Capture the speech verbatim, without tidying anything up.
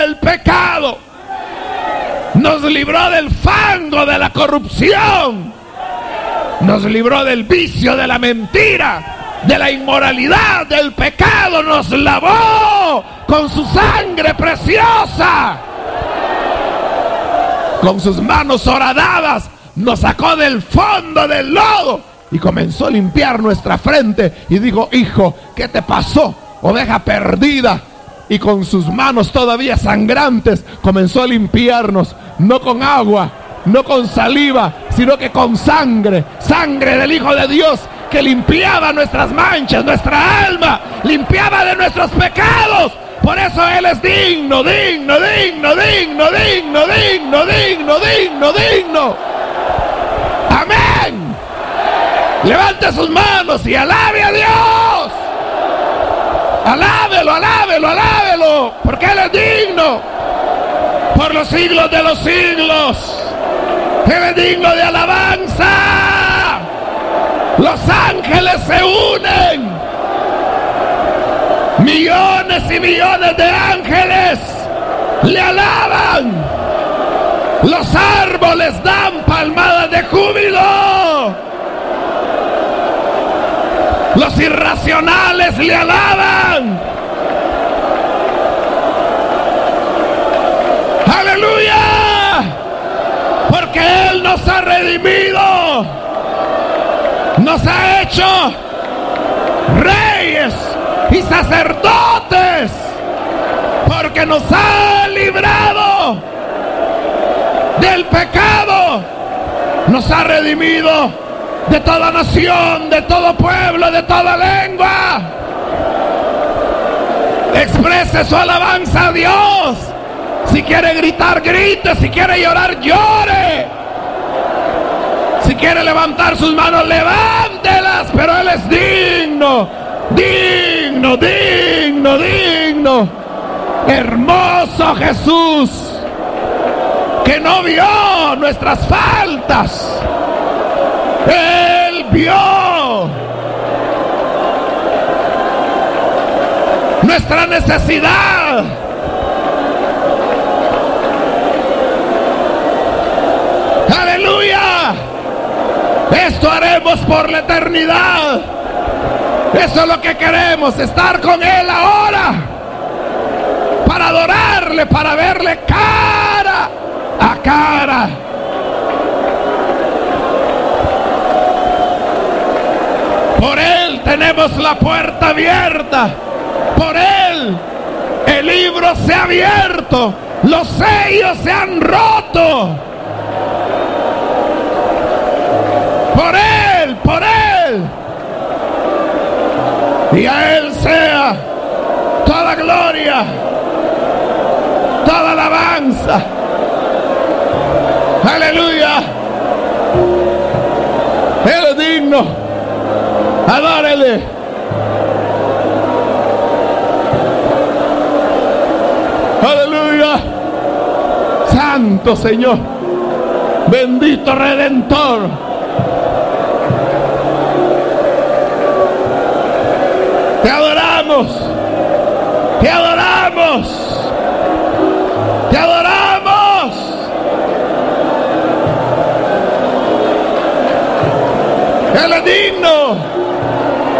del pecado, nos libró del fango de la corrupción, nos libró del vicio de la mentira, de la inmoralidad, del pecado, nos lavó con su sangre preciosa, con sus manos horadadas nos sacó del fondo del lodo y comenzó a limpiar nuestra frente y dijo: hijo, ¿qué te pasó, oveja perdida? Y con sus manos todavía sangrantes comenzó a limpiarnos, no con agua, no con saliva, sino que con sangre, sangre del Hijo de Dios, que limpiaba nuestras manchas, nuestra alma, limpiaba de nuestros pecados. Por eso Él es digno, digno, digno, digno, digno, digno, digno, digno, digno. Amén. Levante sus manos y alabe a Dios. Alábelo, alábelo, alábelo, porque Él es digno. Por los siglos de los siglos, Él es digno de alabanza. Los ángeles se unen, millones y millones de ángeles le alaban. Los árboles dan palmadas de júbilo. Los irracionales le alaban. ¡Aleluya! Porque Él nos ha redimido, nos ha hecho reyes y sacerdotes, porque nos ha librado del pecado, nos ha redimido de toda nación, de todo pueblo, de toda lengua. Exprese su alabanza a Dios. Si quiere gritar, grite. Si quiere llorar, llore. Si quiere levantar sus manos, levántelas. Pero Él es digno, digno, digno, digno. Hermoso Jesús, que no vio nuestras faltas. Él vio nuestra necesidad. ¡Aleluya! Esto haremos por la eternidad. Eso es lo que queremos, estar con Él ahora, para adorarle, para verle cara a cara. Por Él tenemos la puerta abierta. Por Él el libro se ha abierto. Los sellos se han roto. Por Él, por Él. Y a Él sea toda gloria, toda alabanza. Aleluya. Él es digno. Adórele. Aleluya. Santo Señor, bendito Redentor. Te adoramos, te adoramos, te adoramos. Él es digno.